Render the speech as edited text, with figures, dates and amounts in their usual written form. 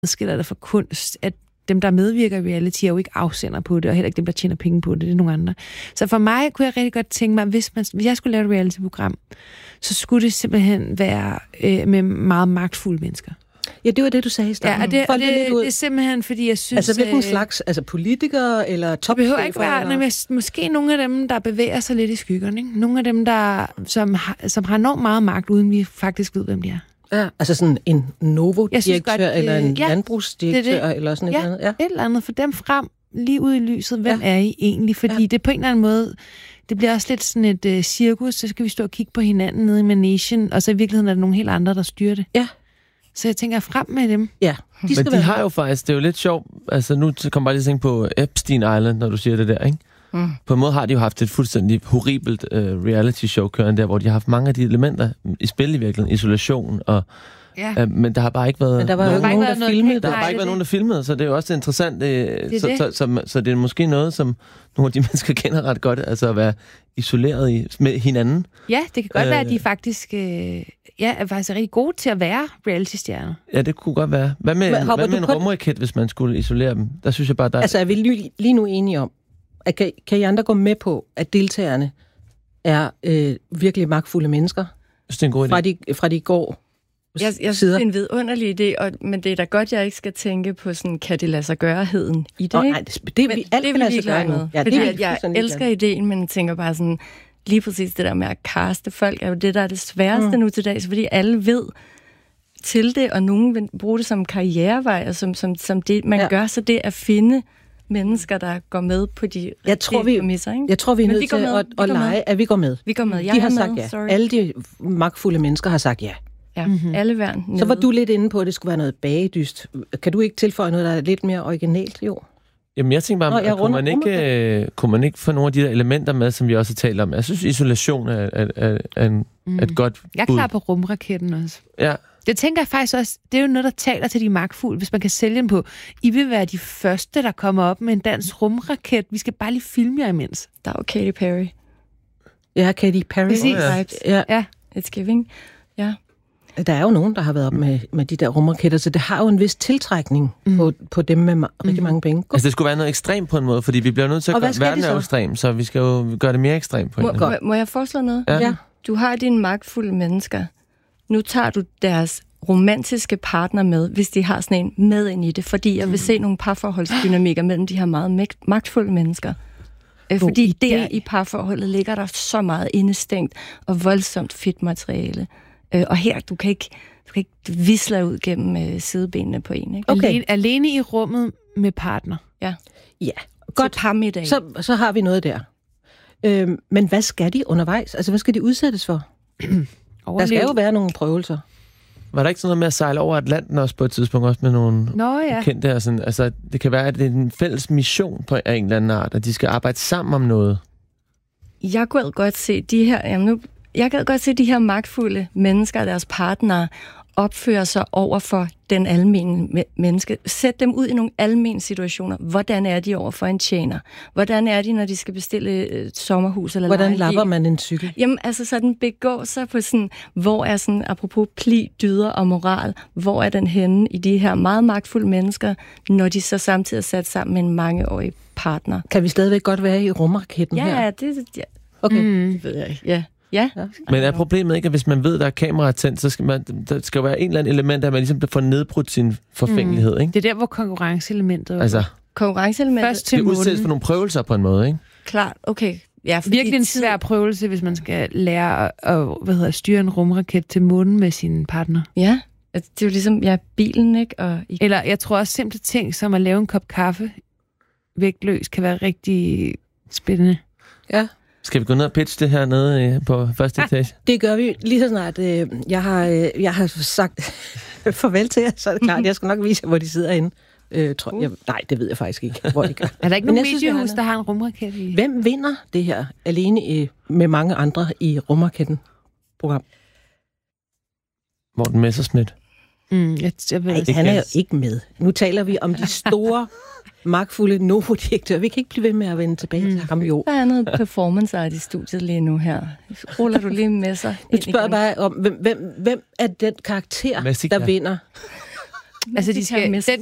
adskiller det fra kunst, at dem, der medvirker i reality, er jo ikke afsender på det, og heller ikke dem, der tjener penge på det. Det er nogle andre. Så for mig kunne jeg rigtig godt tænke mig, hvis jeg skulle lave et reality-program, så skulle det simpelthen være med meget magtfulde mennesker. Ja, det var det, du sagde i starten. Ja, og det er simpelthen, fordi jeg synes... Altså, hvilken slags? Altså, politikere eller topchefer? Det behøver ikke være, måske nogle af dem, der bevæger sig lidt i skyggerne. Ikke? Nogle af dem, som har enormt meget magt, uden vi faktisk ved, hvem de er. Ja, altså sådan en Novo-direktør, eller en landbrugsdirektør, eller sådan et eller andet. Ja, et eller andet. For dem frem, lige ud i lyset. Hvem er I egentlig? Fordi det på en eller anden måde... Det bliver også lidt sådan et cirkus, så skal vi stå og kigge på hinanden nede i managen, og så i virkeligheden er der nogle helt andre, der styrer det. Ja. Så jeg tænker frem med dem. Ja. Men de har jo faktisk, det er jo lidt sjovt, altså nu kommer bare lige at tænke på Epstein Island, når du siger det der, ikke? På en måde har de jo haft et fuldstændig horribelt reality show kørende der, hvor de har haft mange af de elementer i spil i virkeligheden, isolation og... Ja. Men der har bare ikke været... Men der var nogen, der filmede. Der har bare ikke været nogen, der filmede, så det er jo også interessant. Så det er måske noget, som nogle af de mennesker kender ret godt, altså at være isoleret med hinanden. Ja, det kan godt være, at de faktisk er faktisk rigtig gode til at være reality-stjerner. Ja, det kunne godt være. Hvad med en rumraket, hvis man skulle isolere dem? Der synes jeg bare, der... Altså, er vi lige nu enige om, at kan I andre gå med på, at deltagerne er virkelig magtfulde mennesker? Jeg synes, det er en god idé. Fra de går... Jeg synes, det er en vidunderlig idé, men det er da godt, jeg ikke skal tænke på sådan, kan det lade sig gøre-heden i det, ikke? Nej, det vi alt kan lade sig gøre med. Ja, fordi jeg elsker ideen, men tænker bare sådan, lige præcis det der med at kaste folk, er jo det, der er det sværeste nu til dags, fordi alle ved til det, og nogen vil bruge det som karrierevej, og som det, man gør, så det at finde mennesker, der går med på de præmisser, ikke? Jeg tror, vi er nødt til at lege, at vi går med. Vi går med. De har sagt ja. Sorry. Alle de magtfulde mennesker har sagt ja. Ja, alle værn. Så var du lidt inde på, at det skulle være noget bagedyst. Kan du ikke tilføje noget, der er lidt mere originalt, jo? Jamen, jeg tænker bare, kunne man ikke få nogle af de der elementer med, som vi også har talt om? Jeg synes, isolation er et godt bud. Jeg er klar på rumraketten også. Ja. Det tænker jeg faktisk også, det er jo noget, der taler til de magtfulde, hvis man kan sælge dem på. I vil være de første, der kommer op med en dansk rumraket. Vi skal bare lige filme jer imens. Der er jo Katy Perry. Ja, Katy Perry. Præcis. Ja. It's giving. Ja. Der er jo nogen, der har været op med de der rumraketter, så det har jo en vis tiltrækning på dem med rigtig mange penge. Altså det skulle være noget ekstremt på en måde, fordi vi bliver nødt til at gøre verden er ekstrem, så vi skal jo gøre det mere ekstremt på en måde. Må jeg foreslå noget? Ja. Du har dine magtfulde mennesker. Nu tager du deres romantiske partner med, hvis de har sådan en med ind i det, fordi jeg vil se nogle parforholdsdynamikker mellem de her meget magtfulde mennesker. Fordi der i parforholdet ligger der så meget indestængt og voldsomt fedt materiale. Og her, du kan ikke visle ud gennem sidebenene på en, ikke? Okay. Alene i rummet med partner. Ja. Ja, godt. Parmiddag. Så har vi noget der. Men hvad skal de undervejs? Altså, hvad skal de udsættes for? Der skal jo være nogle prøvelser. Var der ikke sådan noget med at sejle over Atlanten også på et tidspunkt, også med nogle kendte her? Sådan, altså, det kan være, at det er en fælles mission på en eller anden art, at de skal arbejde sammen om noget. Jeg gad godt se de her magtfulde mennesker og deres partnere opføre sig over for den almene menneske. Sæt dem ud i nogle almene situationer. Hvordan er de over for en tjener? Hvordan er de, når de skal bestille et sommerhus eller hvordan lapper man en cykel? Jamen, altså sådan begå sig på sådan, hvor er sådan, apropos pli, dyder og moral, hvor er den henne i de her meget magtfulde mennesker, når de så samtidig er sat sammen med en mangeårig partner? Kan vi stadigvæk godt være i rumraketten her? Ja, det... Ja. Okay. Det ved jeg ikke. Ja. Ja. Men er problemet ikke, at hvis man ved, der er kamera tændt, så skal der skal være en eller anden element, at man ligesom får nedbrudt sin forfængelighed, ikke? Det er der, hvor konkurrenceelementet altså, konkurrenceelementet det udsættes for nogle prøvelser på en måde, ikke? Klart, okay. Ja, virkelig en svær prøvelse, hvis man skal lære at styre en rumraket til månen med sin partner. Ja, det er jo ligesom, bilen, ikke? Eller jeg tror også simple ting, som at lave en kop kaffe vægtløs, kan være rigtig spændende. Ja. Skal vi gå ned og pitche det her nede på første etage? Det gør vi lige så snart. Jeg har sagt farvel til jer, så er det klart. Jeg skal nok vise jer, hvor de sidder inde. Nej, det ved jeg faktisk ikke, hvor de gør. Er der ikke nogen mediehus, der har en rumraket i? Hvem vinder det her alene med mange andre i rumraketten-program? Morten Messerschmidt. Han er jo ikke med. Nu taler vi om de store... magtfulde Novo-direktør. Vi kan ikke blive ved med at vende tilbage til ham, jo. Der er noget performance art i studiet lige nu her. Ruller du lige med sig? Jeg spørger bare om, hvem er den karakter, der vinder? Altså, de skal,